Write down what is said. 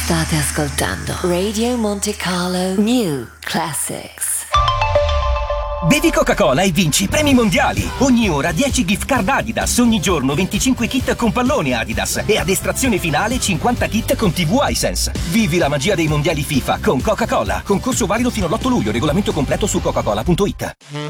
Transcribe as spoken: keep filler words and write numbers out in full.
State ascoltando Radio Monte Carlo New Classics. Bevi Coca-Cola e vinci premi mondiali. Ogni ora dieci gift card Adidas, ogni giorno venticinque kit con pallone Adidas e ad estrazione finale cinquanta kit con tivù iSense. Vivi la magia dei mondiali FIFA con Coca-Cola. Concorso valido fino all'otto luglio, regolamento completo su coca cola punto it.